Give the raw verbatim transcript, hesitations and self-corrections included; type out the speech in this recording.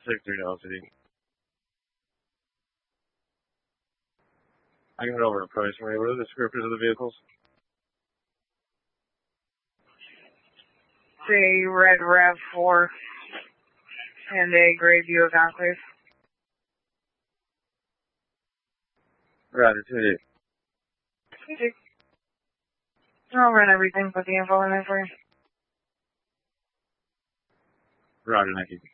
six three L C D. I can go over a price for you. What are the descriptors of the vehicles? Say red RAV four and a gray Buick Enclave. Roger, two D. two D. I'll run everything, put the info in there for you. Roger, thank you.